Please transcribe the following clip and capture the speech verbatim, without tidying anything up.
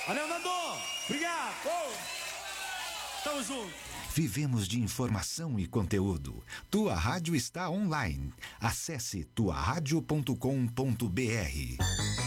Valeu, Nando! Obrigado! Oh. Tamo junto! Vivemos de informação e conteúdo. Tua rádio está online. Acesse tua rádio ponto com ponto br.